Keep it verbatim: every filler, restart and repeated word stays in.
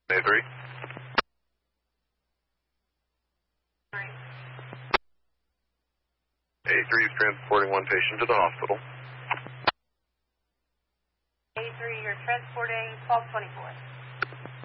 A three. A three is transporting one patient to the hospital. A three, you're transporting twelve twenty-four.